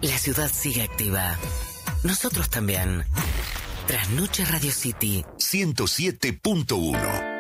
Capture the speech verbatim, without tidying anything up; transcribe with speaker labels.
Speaker 1: La ciudad sigue activa. Nosotros también. Trasnoche Radio City
Speaker 2: ciento siete punto uno.